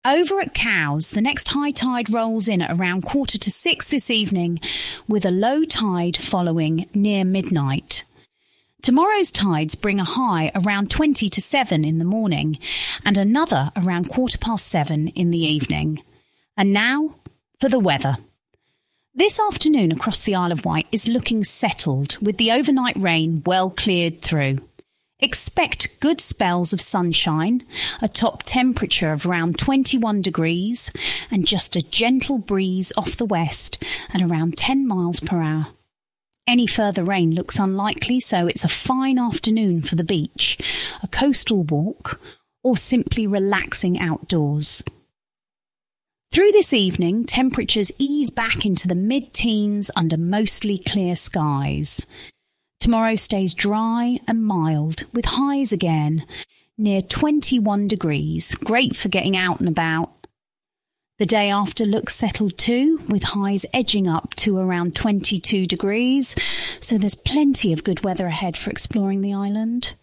Over at Cowes, the next high tide rolls in at around 5:45 this evening, with a low tide following near midnight. Tomorrow's tides bring a high around 20 to 7 in the morning and another around 7:15 in the evening. And now for the weather. This afternoon across the Isle of Wight is looking settled, with the overnight rain well cleared through. Expect good spells of sunshine, a top temperature of around 21 degrees and just a gentle breeze off the west at around 10 miles per hour. Any further rain looks unlikely, so it's a fine afternoon for the beach, a coastal walk, or simply relaxing outdoors. Through this evening, temperatures ease back into the mid-teens under mostly clear skies. Tomorrow stays dry and mild, with highs again near 21 degrees, great for getting out and about. The day after looks settled too, with highs edging up to around 22 degrees, so there's plenty of good weather ahead for exploring the island.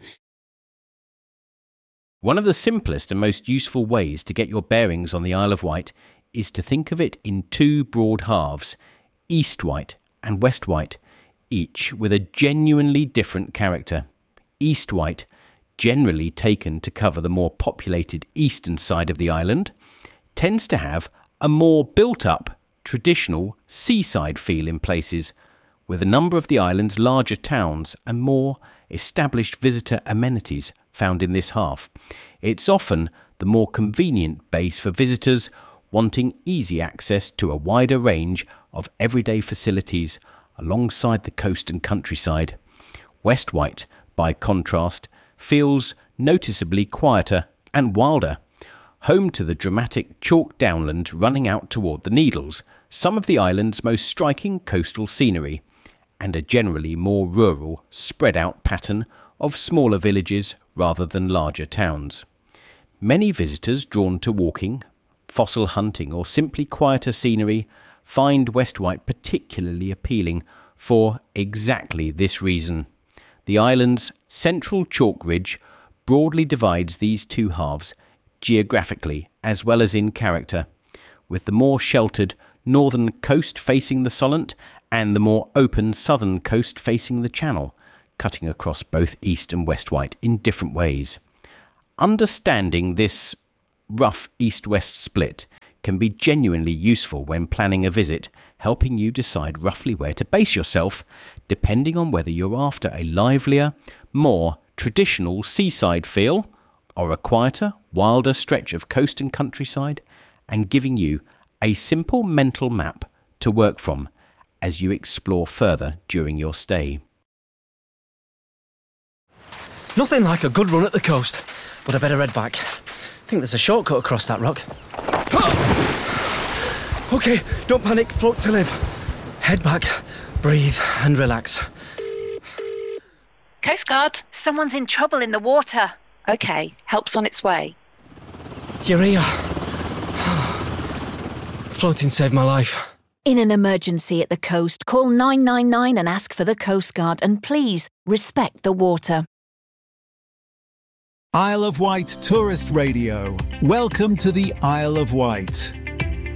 One of the simplest and most useful ways to get your bearings on the Isle of Wight is to think of it in two broad halves, East Wight and West Wight, each with a genuinely different character. East Wight, generally taken to cover the more populated eastern side of the island, tends to have a more built-up, traditional seaside feel in places, with a number of the island's larger towns and more established visitor amenities found in this half. It's often the more convenient base for visitors wanting easy access to a wider range of everyday facilities alongside the coast and countryside. West Wight, by contrast, feels noticeably quieter and wilder. Home to the dramatic chalk downland running out toward the Needles, some of the island's most striking coastal scenery, and a generally more rural, spread-out pattern of smaller villages rather than larger towns. Many visitors drawn to walking, fossil hunting or simply quieter scenery find West Wight particularly appealing for exactly this reason. The island's central chalk ridge broadly divides these two halves geographically as well as in character, with the more sheltered northern coast facing the Solent and the more open southern coast facing the Channel, cutting across both East and West Wight in different ways. Understanding this rough east-west split can be genuinely useful when planning a visit, helping you decide roughly where to base yourself, depending on whether you're after a livelier, more traditional seaside feel, or a quieter, wilder stretch of coast and countryside, and giving you a simple mental map to work from as you explore further during your stay. Nothing like a good run at the coast, but I better head back. I think there's a shortcut across that rock. OK, don't panic, float to live. Head back, breathe and relax. Coast Guard. Someone's in trouble in the water. OK, help's on its way. You're here. Floating saved my life. In an emergency at the coast, call 999 and ask for the Coast Guard, and please respect the water. Isle of Wight Tourist Radio. Welcome to the Isle of Wight.